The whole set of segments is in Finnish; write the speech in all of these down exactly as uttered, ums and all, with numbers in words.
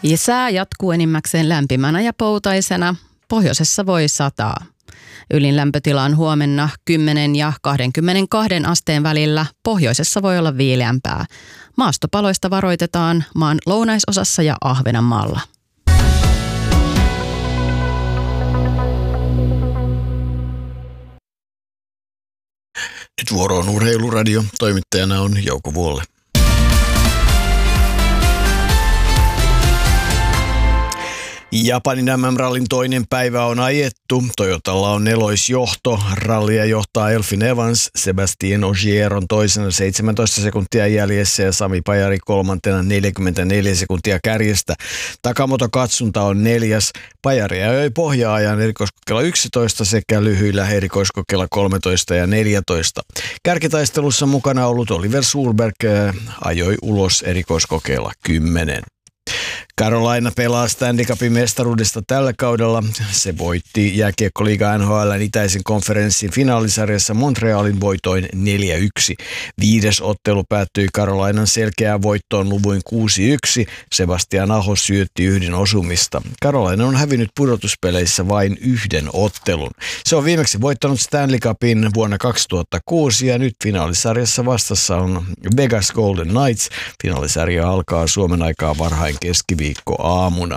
Ja sää jatkuu enimmäkseen lämpimänä ja poutaisena. Pohjoisessa voi sataa. Ylin lämpötila on huomenna kymmenen ja kaksikymmentäkaksi asteen välillä. Pohjoisessa voi olla viileämpää. Maastopaloista varoitetaan maan lounaisosassa ja Ahvenanmaalla. Nyt vuoro on Urheiluradio. Toimittajana on Jouko Vuolle. Japanin M M-rallin toinen päivä on ajettu. Toyotalla on neloisjohto. Rallia johtaa Elfyn Evans. Sebastien Ogier on toisena seitsemäntoista sekuntia jäljessä ja Sami Pajari kolmantena neljäkymmentäneljä sekuntia kärjestä. Takamoto Katsunta on neljäs. Pajari ajoi pohjaa-ajan erikoiskokeella yksitoista sekä lyhyillä erikoiskokeella kolmetoista ja neljätoista. Kärkitaistelussa mukana ollut Oliver Solberg ajoi ulos erikoiskokeella kymmenen. Carolina pelaa Stanley Cupin mestaruudesta tällä kaudella. Se voitti jääkiekkoliiga N H L:n itäisen konferenssin finaalisarjassa Montrealin voitoin neljä yksi. Viides ottelu päättyi Carolinan selkeään voittoon luvuin kuusi yksi. Sebastian Aho syötti yhden osumista. Carolina on hävinnyt pudotuspeleissä vain yhden ottelun. Se on viimeksi voittanut Stanley Cupin vuonna kaksituhattakuusi ja nyt finaalisarjassa vastassa on Vegas Golden Knights. Finaalisarja alkaa Suomen aikaa varhain keskiviikko aamuna.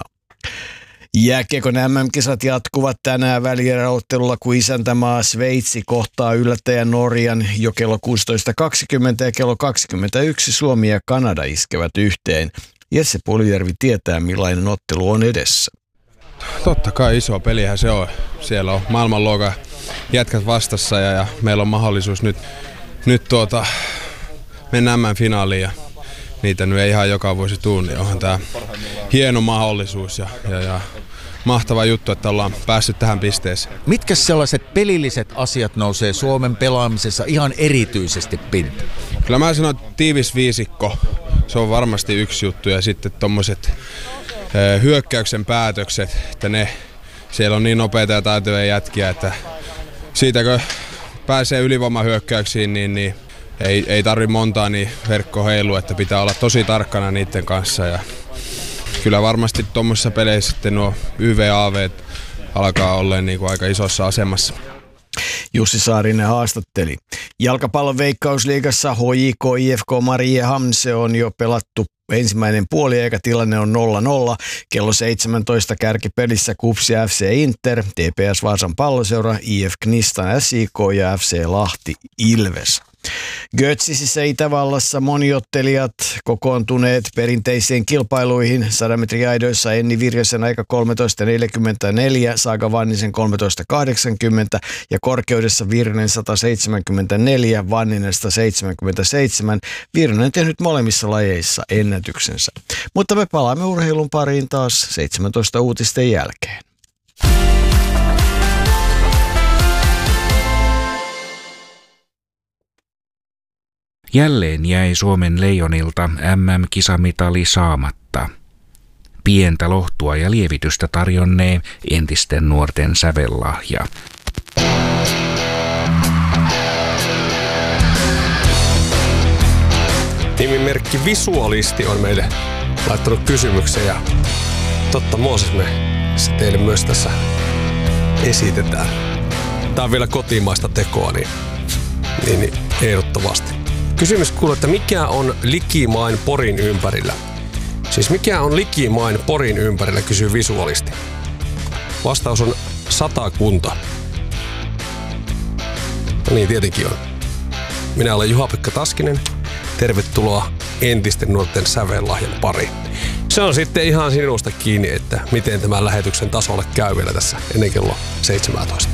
Jääkiekon M M-kisat jatkuvat tänään välieräottelulla, kun isäntämaa Sveitsi kohtaa yllättäjän Norjan jo kello kuusitoista kaksikymmentä ja kello kaksikymmentäyksi Suomi ja Kanada iskevät yhteen. Jesse Puljärvi tietää, millainen ottelu on edessä. Totta kai iso pelihän se on. Siellä on maailmanluokan jätkät vastassa ja, ja meillä on mahdollisuus nyt, nyt tuota, mennä M M-finaaliin ja niitä nyt ei ihan joka vuosi tuu, niin onhan tää hieno mahdollisuus ja, ja, ja mahtava juttu, että ollaan päässyt tähän pisteeseen. Mitkä sellaiset pelilliset asiat nousee Suomen pelaamisessa ihan erityisesti pintaan? Kyllä mä sanon, että tiivis viisikko, se on varmasti yksi juttu ja sitten tommoset e, hyökkäyksen päätökset, että ne, siellä on niin nopeita ja taitavia jätkiä, että siitä kun pääsee ylivoimahyökkäyksiin, niin, niin Ei, ei tarvi montaa niin verkko heilu, että pitää olla tosi tarkkana niiden kanssa. Ja kyllä varmasti tuommoisissa peleissä sitten nuo Y V A V alkaa olla niin kuin aika isossa asemassa. Jussi Saarinen haastatteli. Jalkapallon Veikkausliigassa H J K I F K Mariehamn se on jo pelattu ensimmäinen puoli eikä tilanne on nolla nolla. Kello seitsemäntoista kärkipelissä KuPS ja F C Inter, T P S Vaasan Palloseura, I F Knistan S I K ja F C Lahti Ilves. Götzisissä Itävallassa moniottelijat kokoontuneet perinteisiin kilpailuihin. sadan metrin aidoissa Enni Virjosen aika kolmetoista neljäkymmentäneljä, Saaga Vannisen kolmetoista kahdeksankymmentä ja korkeudessa Virnen sata seitsemänkymmentäneljä, Vanninen sata seitsemänkymmentäseitsemän. Virnen tehnyt molemmissa lajeissa ennätyksensä. Mutta me palaamme urheilun pariin taas seitsemäntoista uutisten jälkeen. Jälleen jäi Suomen leijonilta M M-kisamitali saamatta. Pientä lohtua ja lievitystä tarjonnee entisten nuorten sävellahja. Nimimerkki Visualisti on meille laittanut kysymyksen ja totta Mooses me se teille myös tässä esitetään. Tää on vielä kotimaista tekoa, niin, niin, niin ehdottomasti. Kysymys kuuluu, että mikä on likimain Porin ympärillä? Siis mikä on likimain Porin ympärillä, kysyy Visualisti. Vastaus on Satakunta. No niin, tietenkin on. Minä olen Juha-Pekka Taskinen. Tervetuloa entisten nuorten sävellahjan pariin. Se on sitten ihan sinusta kiinni, että miten tämän lähetyksen tasolle käy vielä tässä ennen kello seitsemäntoista.